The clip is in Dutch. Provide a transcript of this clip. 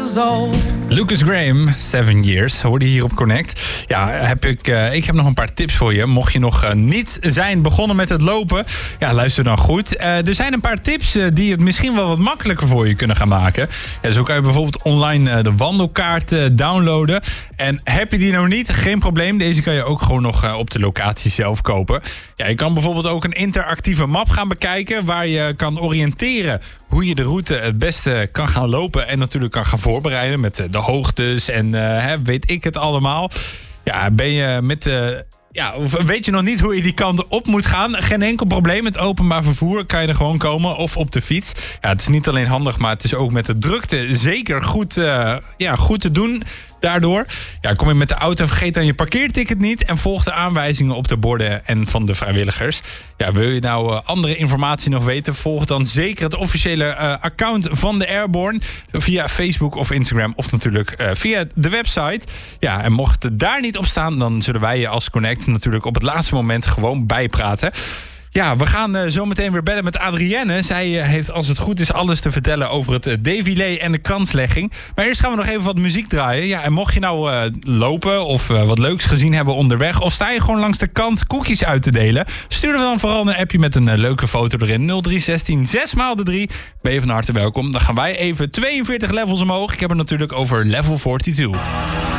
years old. Lucas Graham, 7 Years, hoorde je hier op Connect. Ja, ik heb nog een paar tips voor je. Mocht je nog niet zijn begonnen met het lopen, ja, luister dan goed. Er zijn een paar tips die het misschien wel wat makkelijker voor je kunnen gaan maken. Ja, zo kan je bijvoorbeeld online de wandelkaart downloaden. En heb je die nou niet, geen probleem. Deze kan je ook gewoon nog op de locatie zelf kopen. Ja, je kan bijvoorbeeld ook een interactieve map gaan bekijken waar je kan oriënteren hoe je de route het beste kan gaan lopen en natuurlijk kan gaan voorbereiden met de hoogtes en weet ik het allemaal. Ja, ben je met weet je nog niet hoe je die kant op moet gaan? Geen enkel probleem. Met openbaar vervoer kan je er gewoon komen of op de fiets. Ja, het is niet alleen handig, maar het is ook met de drukte zeker goed te doen. Daardoor kom je met de auto, vergeet dan je parkeerticket niet en volg de aanwijzingen op de borden en van de vrijwilligers. Ja, wil je nou andere informatie nog weten? Volg dan zeker het officiële account van de Airborne via Facebook of Instagram of natuurlijk via de website. Ja, en mocht het daar niet op staan, dan zullen wij je als Connect natuurlijk op het laatste moment gewoon bijpraten. Ja, we gaan zo meteen weer bellen met Adrienne. Zij heeft, als het goed is, alles te vertellen over het défilé en de kanslegging. Maar eerst gaan we nog even wat muziek draaien. Ja, en mocht je nou lopen of wat leuks gezien hebben onderweg, of sta je gewoon langs de kant koekjes uit te delen, stuur er dan vooral een appje met een leuke foto erin. 0316 6x3. Ben je van harte welkom. Dan gaan wij even 42 levels omhoog. Ik heb het natuurlijk over level 42.